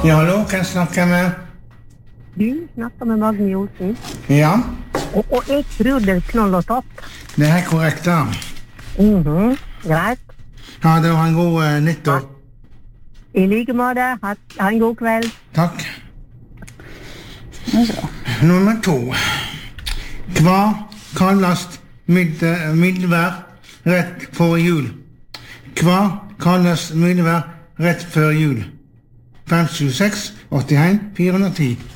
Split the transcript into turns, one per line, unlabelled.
Ja, hallo, kan jeg snakke med?
Du snakker med Magne Olsen.
Ja,
Og jeg tror det er knoll og topp.
det er korrekt da.
Greit.
Ja, det var en god nyttår.
I like måte. Ha en god kveld.
Takk. Nummer 2. Hva kalles mildvær rett for jul? Hva kalles mildvær rett før jul? 576 81 410